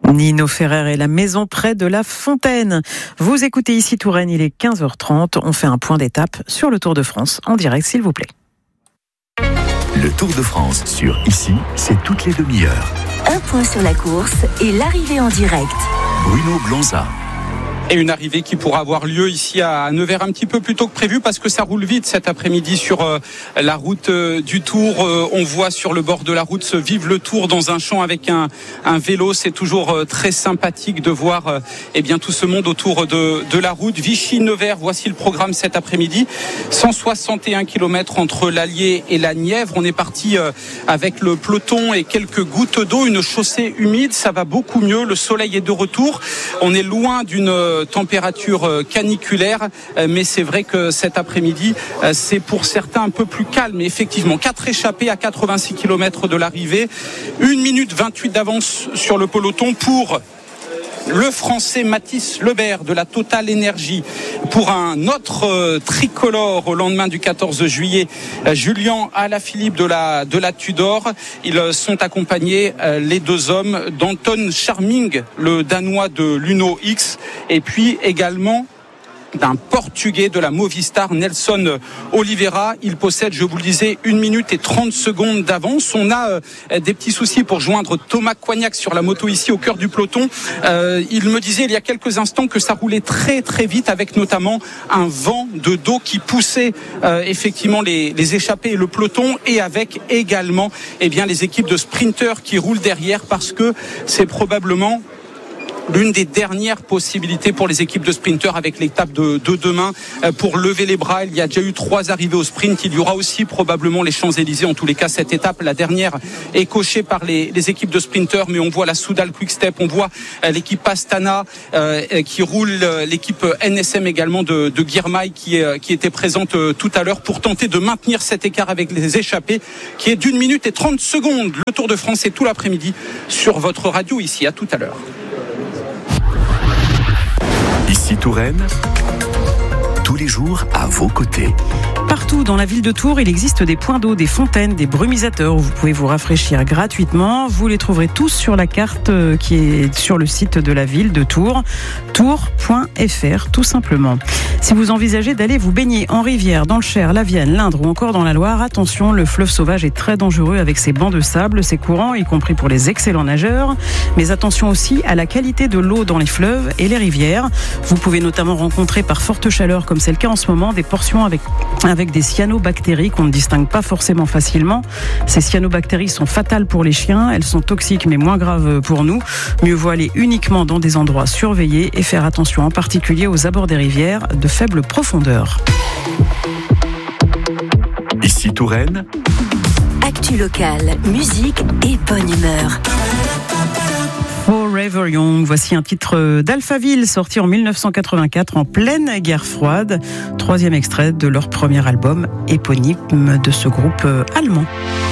Nino Ferrer et la maison près de la Fontaine. Vous écoutez ici Touraine, il est 15h30. On fait un point d'étape sur le Tour de France en direct, s'il vous plaît. Le Tour de France sur Ici, c'est toutes les demi-heures. Un point sur la course et l'arrivée en direct. Bruno Blanza. Et une arrivée qui pourra avoir lieu ici à Nevers un petit peu plus tôt que prévu parce que ça roule vite cet après-midi sur la route du Tour. On voit sur le bord de la route se vivre le Tour dans un champ avec un vélo. C'est toujours très sympathique de voir tout ce monde autour de la route. Vichy-Nevers, voici le programme cet après-midi. 161 km entre l'Allier et la Nièvre. On est parti avec le peloton et quelques gouttes d'eau, une chaussée humide. Ça va beaucoup mieux. Le soleil est de retour. On est loin d'une température caniculaire, mais c'est vrai que cet après-midi, c'est pour certains un peu plus calme. Et effectivement, 4 échappés à 86 km de l'arrivée, 1 minute 28 d'avance sur le peloton pour le Français Mathis Lebert de la Total Énergie. Pour un autre tricolore au lendemain du 14 juillet, Julien Alaphilippe de la Tudor. Ils sont accompagnés, les deux hommes, d'Anton Charming, le Danois de l'Uno X, et puis également d'un Portugais de la Movistar, Nelson Oliveira. Il possède, je vous le disais, 1 minute et 30 secondes d'avance. On a des petits soucis pour joindre Thomas Coignac sur la moto ici au cœur du peloton. Il me disait il y a quelques instants que ça roulait très très vite avec notamment un vent de dos qui poussait effectivement les échappés et le peloton, et avec également les équipes de sprinteurs qui roulent derrière, parce que c'est probablement l'une des dernières possibilités pour les équipes de sprinteurs avec l'étape de demain pour lever les bras. Il y a déjà eu 3 arrivées au sprint. Il y aura aussi probablement les Champs-Élysées. En tous les cas, cette étape, la dernière, est cochée par les équipes de sprinteurs. Mais on voit la Soudal Quick-Step, on voit l'équipe Astana qui roule, l'équipe NSM également de Girmay qui était présente tout à l'heure pour tenter de maintenir cet écart avec les échappés qui est d'1 minute et 30 secondes. Le Tour de France est tout l'après-midi sur votre radio ici. À tout à l'heure. Ici Touraine, tous les jours à vos côtés. Partout dans la ville de Tours, il existe des points d'eau, des fontaines, des brumisateurs où vous pouvez vous rafraîchir gratuitement. Vous les trouverez tous sur la carte qui est sur le site de la ville de Tours, tours.fr tout simplement. Si vous envisagez d'aller vous baigner en rivière, dans le Cher, la Vienne, l'Indre ou encore dans la Loire, attention, le fleuve sauvage est très dangereux avec ses bancs de sable, ses courants, y compris pour les excellents nageurs. Mais attention aussi à la qualité de l'eau dans les fleuves et les rivières. Vous pouvez notamment rencontrer par forte chaleur, comme c'est le cas en ce moment, des portions avec des cyanobactéries qu'on ne distingue pas forcément facilement. Ces cyanobactéries sont fatales pour les chiens, elles sont toxiques mais moins graves pour nous. Mieux vaut aller uniquement dans des endroits surveillés et faire attention en particulier aux abords des rivières de faible profondeur. Ici Touraine. Actu locale, musique et bonne humeur. Forever Young, voici un titre d'Alphaville sorti en 1984 en pleine guerre froide. 3e extrait de leur premier album éponyme de ce groupe allemand.